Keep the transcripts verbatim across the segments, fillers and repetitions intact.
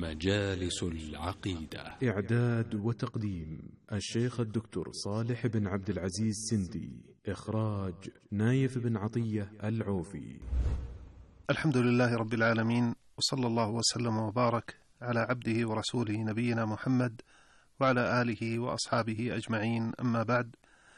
مجالس العقيدة. إعداد وتقديم الشيخ الدكتور صالح بن عبد العزيز سندي. إخراج نايف بن عطية العوفي. الحمد لله رب العالمين، وصلى الله وسلم وبارك على عبده ورسوله نبينا محمد وعلى آله وأصحابه أجمعين، أما بعد،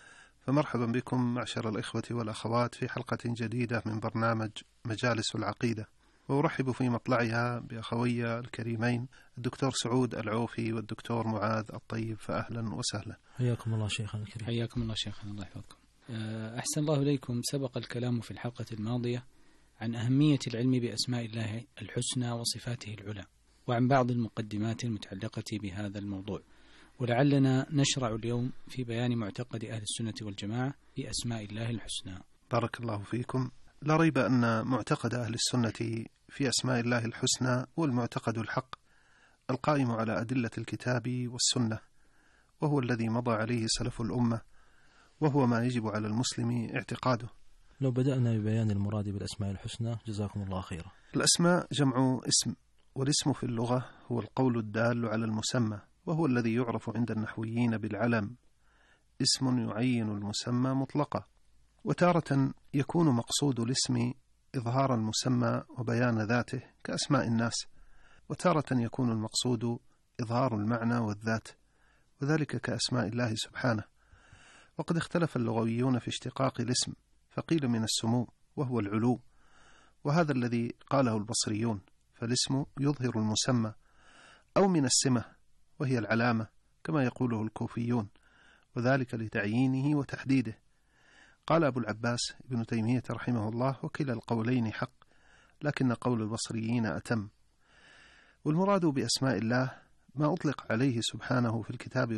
فمرحبا بكم معشر الإخوة والأخوات في حلقة جديدة من برنامج مجالس العقيدة، وأرحب في مطلعها بأخوي الكريمين الدكتور سعود العوفي والدكتور معاذ الطيب، فأهلا وسهلا. حياكم الله شيخنا الكريم. حياكم الله شيخنا، الله يحفظكم. أحسن الله إليكم. سبق الكلام في الحلقة الماضية عن أهمية العلم بأسماء الله الحسنى وصفاته العلى، وعن بعض المقدمات المتعلقة بهذا الموضوع، ولعلنا نشرع اليوم في بيان معتقد أهل السنة والجماعة في أسماء الله الحسنى. بارك الله فيكم. لا ريب أن معتقد أهل السنة في أسماء الله الحسنى هو المعتقد الحق القائم على أدلة الكتاب والسنة، وهو الذي مضى عليه سلف الأمة، وهو ما يجب على المسلم اعتقاده. لو بدأنا ببيان المراد بالأسماء الحسنى جزاكم الله خيرا. الأسماء جمع اسم، والاسم في اللغة هو القول الدال على المسمى، وهو الذي يعرف عند النحويين بالعلم، اسم يعين المسمى مطلقا. وتارة يكون مقصود الاسم إظهار المسمى وبيان ذاته كأسماء الناس، وتارة يكون المقصود إظهار المعنى والذات، وذلك كأسماء الله سبحانه. وقد اختلف اللغويون في اشتقاق الاسم، فقيل من السمو وهو العلو، وهذا الذي قاله البصريون، فالاسم يظهر المسمى، أو من السمة وهي العلامة كما يقوله الكوفيون، وذلك لتعيينه وتحديده. قال أبو العباس ابن تيمية رحمه الله: وكلا القولين حق، لكن قول البصريين أتم. والمراد بأسماء الله ما أطلق عليه سبحانه في الكتاب